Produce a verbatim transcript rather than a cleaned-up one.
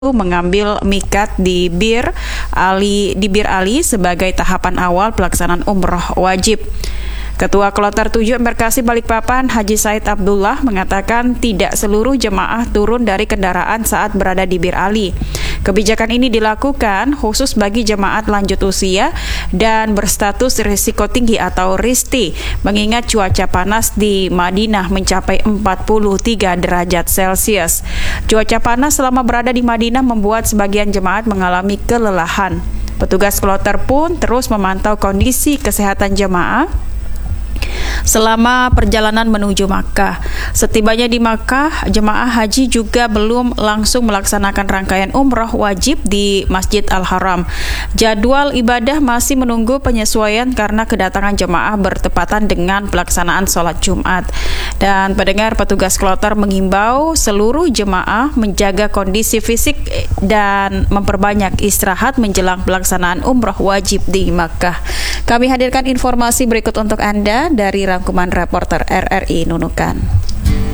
mengambil miqat di Bir Ali di Bir Ali sebagai tahapan awal pelaksanaan umroh wajib. Ketua Kloter tujuh Embarkasi Balikpapan Haji Said Abdullah mengatakan tidak seluruh jemaah turun dari kendaraan saat berada di Bir Ali. Kebijakan ini dilakukan khusus bagi jemaat lanjut usia dan berstatus risiko tinggi atau R I S T I, mengingat cuaca panas di Madinah mencapai empat puluh tiga derajat Celcius. Cuaca panas selama berada di Madinah membuat sebagian jemaat mengalami kelelahan. Petugas kloter pun terus memantau kondisi kesehatan jemaah selama perjalanan menuju Makkah. Setibanya di Makkah, jemaah haji juga belum langsung melaksanakan rangkaian umroh wajib di Masjid Al-Haram. Jadwal ibadah masih menunggu penyesuaian karena kedatangan jemaah bertepatan dengan pelaksanaan sholat Jumat. Dan pendengar, petugas kloter mengimbau seluruh jemaah menjaga kondisi fisik dan memperbanyak istirahat menjelang pelaksanaan umroh wajib di Makkah. Kami hadirkan informasi berikut untuk Anda dari rangkuman reporter R R I Nunukan.